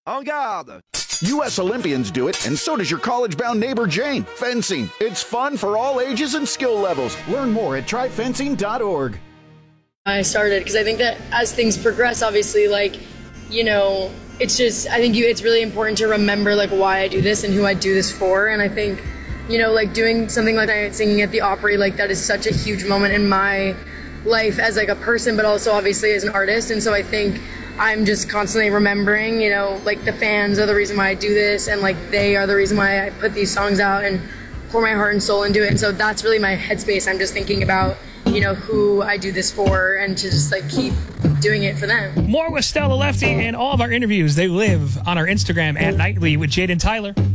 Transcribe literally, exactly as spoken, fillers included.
En garde! U S Olympians do it, and so does your college-bound neighbor Jane. Fencing. It's fun for all ages and skill levels. Learn more at try fencing dot org. I started because I think that as things progress, obviously, like, you know, it's just, I think you, it's really important to remember, like, why I do this and who I do this for. And I think, you know, like, doing something like that, singing at the Opry, like, that is such a huge moment in my life as, like, a person, but also, obviously, as an artist. And so I think I'm just constantly remembering, you know, like, the fans are the reason why I do this, and, like, they are the reason why I put these songs out and pour my heart and soul into it. And so that's really my headspace. I'm just thinking about, you know, who I do this for, and to just, like, keep doing it for them. More with Stella Lefty, and all of our interviews, they live on our Instagram at Nightly with Jade and Tyler.